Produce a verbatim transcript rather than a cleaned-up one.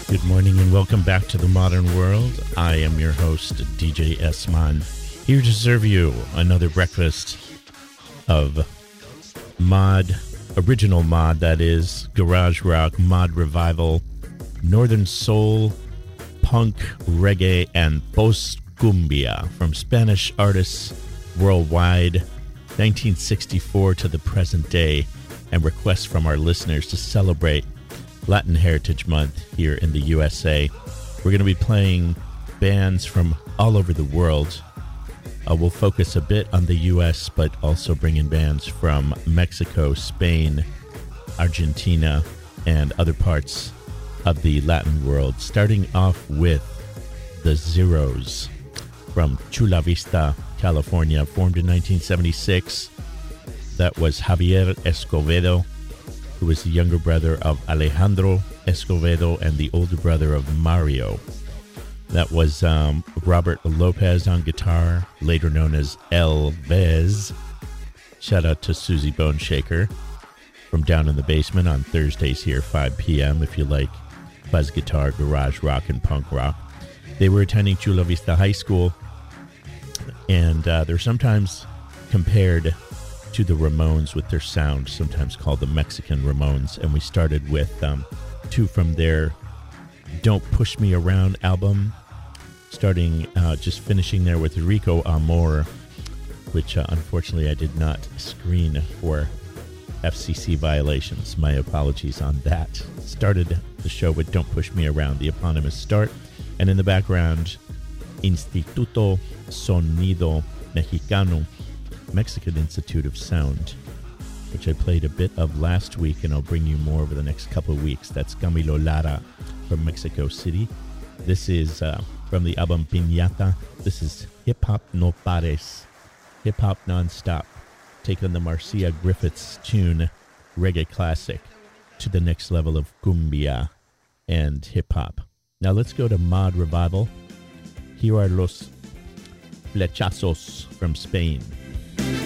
Good morning and welcome back to the modern world. I am your host, D J S-Man, here to serve you another breakfast of mod, original mod, that is, garage rock, mod revival, northern soul, punk, reggae, and post-cumbia from Spanish artists worldwide, nineteen sixty-four to the present day, and requests from our listeners to celebrate Latin Heritage Month here in the U S A. We're going to be playing bands from all over the world. Uh, we'll focus a bit on the U S, but also bring in bands from Mexico, Spain, Argentina, and other parts of the Latin world. Starting off with the Zeros from Chula Vista, California, formed in nineteen seventy-six. That was Javier Escovedo, who was the younger brother of Alejandro Escovedo and the older brother of Mario. That was um, Robert Lopez on guitar, later known as El Vez. Shout out to Susie Boneshaker from Down in the Basement on Thursdays here, five p.m. if you like buzz guitar, garage rock, and punk rock. They were attending Chula Vista High School, and uh, they're sometimes compared to the Ramones with their sound, sometimes called the Mexican Ramones. And we started with um, two from their Don't Push Me Around album, starting uh, just finishing there with Rico Amor, which uh, unfortunately I did not screen for F C C violations. My apologies on that. Started the show with Don't Push Me Around, the eponymous start, and in the background, Instituto Sonido Mexicano, Mexican Institute of Sound, which I played a bit of last week, and I'll bring you more over the next couple of weeks. That's Camilo Lara from Mexico City. This is uh, from the album Piñata. This is Hip Hop No Pares, Hip Hop Non-Stop, taking the Marcia Griffiths tune, reggae classic, to the next level of cumbia and hip hop. Now let's go to mod revival. Here are Los Flechazos from Spain.